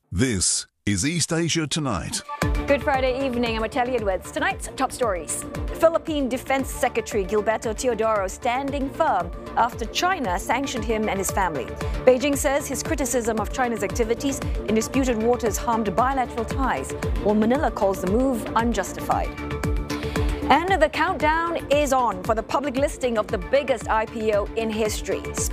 This is East Asia Tonight. Good Friday evening, I'm Ateli Edwards. Tonight's top stories. Philippine Defense Secretary Gilberto Teodoro standing firm after China sanctioned him and his family. Beijing says his criticism of China's activities in disputed waters harmed bilateral ties, while Manila calls the move unjustified. And the countdown is on for the public listing of the biggest IPO in history.